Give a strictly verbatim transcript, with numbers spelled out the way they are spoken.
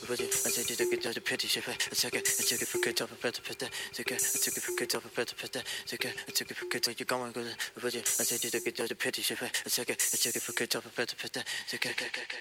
would you? I said you took it to the pretty shit. I took it, I took it for good, top of better, better. Took it, I took it for good, top of better, better. Took it, I took it for good, so you're going good. Would you? I said you took it to the pretty shit. I took it, I took it for good, top of better, better. Took it.